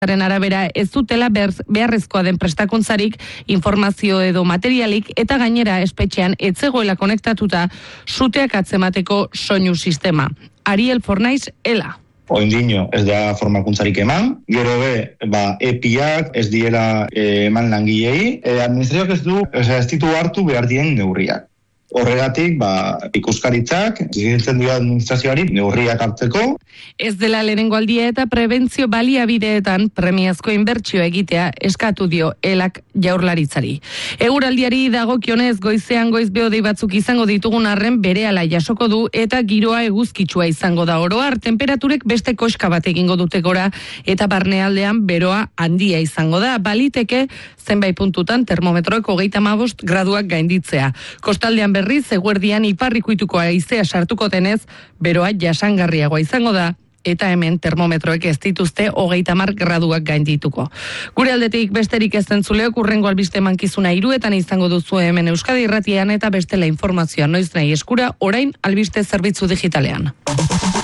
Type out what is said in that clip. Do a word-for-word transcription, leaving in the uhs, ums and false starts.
Haren arabera ez dutela beharrezkoa den prestakuntzarik, informazio edo materialik eta gainera espetxean etzegoela konektatuta suteak atzemateko soinu sistema. Ariel Fornaiz, ela. Oindino ez da formakuntzarik eman, gero be, ba, epiak ez diela eh, eman langilei, e, administrazioak ez du, ez ditu hartu behar dien neurriak. Horregatik, ba, ikuskaritzak, zigintzen dira administrazioari, neurriak hartzeko. Ez dela lehenengo aldia eta prebentzio baliabideetan premiazko inbertsio egitea eskatu dio elak jaurlaritzari. Eguraldiari dagokionez goizean goiz behodei batzuk izango ditugun arren berehala jasoko du eta giroa eguzkitsua izango da oro har, temperaturek beste koska bat egingo dute gora eta barnealdean beroa handia izango da. Baliteke zenbait puntutan termometroek hogeita hamabost graduak gainditzea. Kostaldean berriz, eguerdian iparrikuituko haizea sartuko denez, beroa jasangarriagoa izango da, eta hemen termometroek ez dituzte hogeita hamar graduak gaindituko. Gure aldetik besterik ez entzuleok hurrengo albiste mankizuna hiruetan izango duzu hemen Euskadi Irratian eta bestela informazioa noiz nahi eskura orain albiste zerbitzu digitalean.